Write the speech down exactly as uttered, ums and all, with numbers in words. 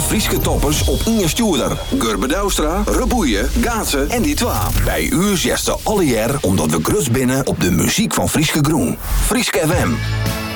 Frieske toppers op Inge Stuurder. Gurbe Douwstra, Reboeien, Gaatsen en die twa. Bij u zesde alle jaar omdat we grus binnen op de muziek van Frieske Groen. Frieske F M.